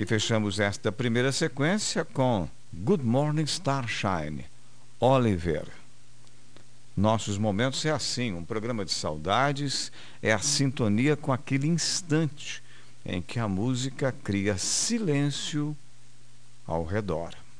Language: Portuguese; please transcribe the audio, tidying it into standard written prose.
E fechamos esta primeira sequência com Good Morning Starshine, Oliver. Nossos momentos é assim, um programa de saudades, é a sintonia com aquele instante em que a música cria silêncio ao redor.